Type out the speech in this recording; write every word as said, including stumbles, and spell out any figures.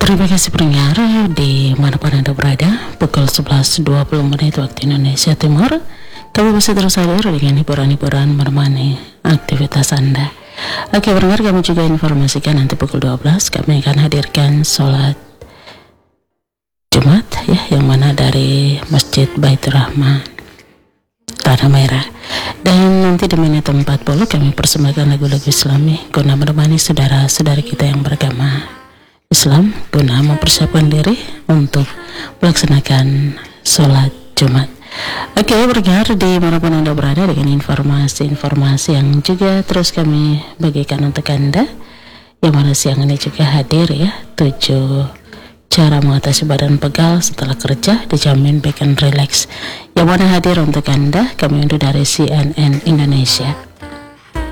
Terima kasih pendengar di manapun Anda berada. Pukul sebelas dua puluh menit waktu Indonesia Timur, kami masih terus hadir dengan hiburan-hiburan menemani aktivitas Anda. Oke pendengar, kami juga informasikan nanti pukul dua belas kami akan hadirkan sholat Jumat ya, yang mana dari Masjid Baitur Rahman Tanah Merah. Dan nanti di menit empat puluh kami persembahkan lagu-lagu Islami guna menemani saudara-saudara kita yang beragama Islam guna mempersiapkan diri untuk melaksanakan sholat Jumat. Oke, bergerak di manapun Anda berada dengan informasi-informasi yang juga terus kami bagikan untuk Anda, yang mana siang ini juga hadir ya, tujuh cara mengatasi badan pegal setelah kerja dijamin baik and relax, yang mana hadir untuk Anda kami undur dari C N N Indonesia.